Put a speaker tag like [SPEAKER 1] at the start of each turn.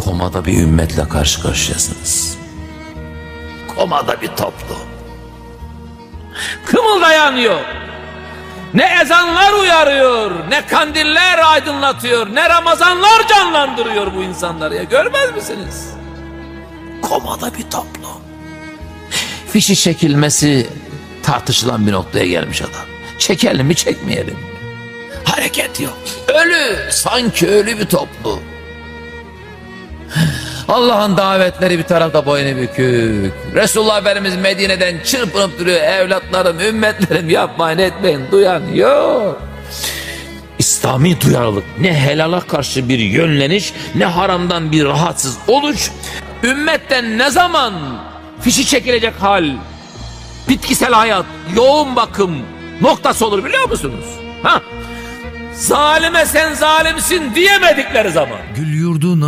[SPEAKER 1] komada bir ümmetle karşı karşıyasınız. Komada bir toplum. Kımıldayan yok. Ne ezanlar uyarıyor, ne kandiller aydınlatıyor, ne Ramazanlar canlandırıyor bu insanları ya. Görmez misiniz? Komada bir toplum. Fişi çekilmesi tartışılan bir noktaya gelmiş adam. Çekelim mi çekmeyelim mi? Hareket yok. Ölü, sanki ölü bir toplum. Allah'ın davetleri bir tarafta boynu bükük. Resulullah Efendimiz Medine'den çırpınıp duruyor. Evlatlarım, ümmetlerim yapmayın etmeyin. Duyan yok. İslami duyarlılık, ne helala karşı bir yönleniş, ne haramdan bir rahatsız oluş. Ümmetten ne zaman fişi çekilecek hal, bitkisel hayat, yoğun bakım noktası olur biliyor musunuz? Ha? Zalime sen zalimsin diyemedikleri zaman.
[SPEAKER 2] Gül yurduna